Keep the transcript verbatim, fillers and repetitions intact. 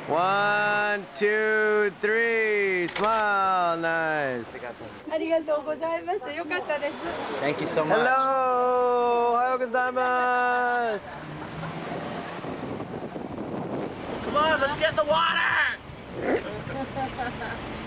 One, two, three. Smile. Nice. ありがとうございます。よかったです。 Thank you so much. Hello. おはようございます。 Come on, let's get in the water!